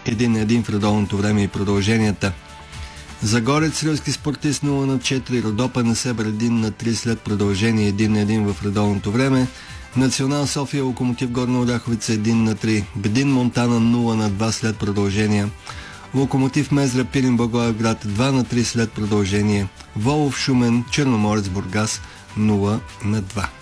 1-1 в редовното време и продълженията. Загорец Рилски спортист 0-4, Родопа Несебър 1-3 след продължение 1-1 в редовното време. Национал София Локомотив Горна Оряховица 1-3, Бедин Монтана 0-2 след продължение. Локомотив Мездра Пирин Благоевград 2-3 след продължение. Волов Шумен Черноморец Бургас 0-2.